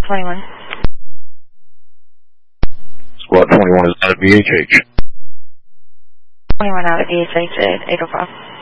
21. Squad 21 is out of VHH. 21 out of VHH at 805.